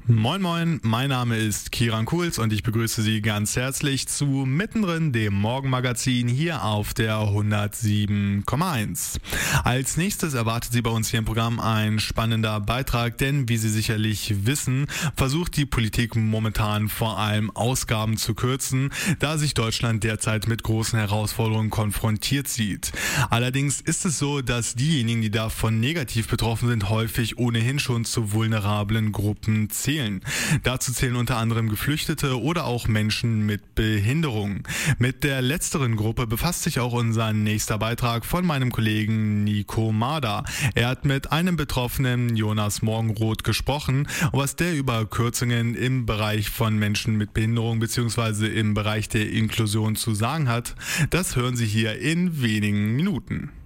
Moin moin, mein Name ist Kieran Kuhls und ich begrüße Sie ganz herzlich zu Mittendrin, dem Morgenmagazin hier auf der 107,1. Als nächstes erwartet Sie bei uns hier im Programm ein spannender Beitrag, denn wie Sie sicherlich wissen, versucht die Politik momentan vor allem Ausgaben zu kürzen, da sich Deutschland derzeit mit großen Herausforderungen konfrontiert sieht. Allerdings ist es so, dass diejenigen, die davon negativ betroffen sind, häufig ohnehin schon zu vulnerablen Gruppen zählen. Dazu zählen unter anderem Geflüchtete oder auch Menschen mit Behinderung. Mit der letzteren Gruppe befasst sich auch unser nächster Beitrag von meinem Kollegen Nico Mader. Er hat mit einem Betroffenen, Jonas Morgenroth, gesprochen, was der über Kürzungen im Bereich von Menschen mit Behinderung bzw. im Bereich der Inklusion zu sagen hat. Das hören Sie hier in wenigen Minuten.